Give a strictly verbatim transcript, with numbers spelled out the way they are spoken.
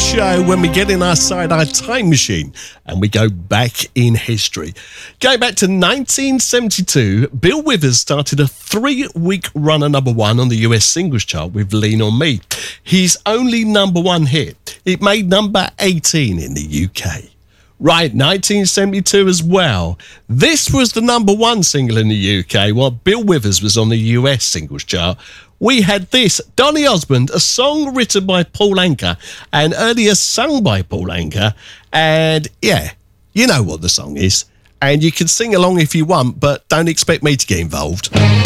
show when we get in our side-eye time machine and we go back in history. Going back to nineteen seventy-two, Bill Withers started a three-week run at number one on the U S singles chart with Lean on Me. His only number one hit, it made number eighteen in the U K. Right, nineteen seventy-two as well. This was the number one single in the U K while Bill Withers was on the U S singles chart. We had this, Donny Osmond, a song written by Paul Anka and earlier sung by Paul Anka. And yeah, you know what the song is. And you can sing along if you want, but don't expect me to get involved.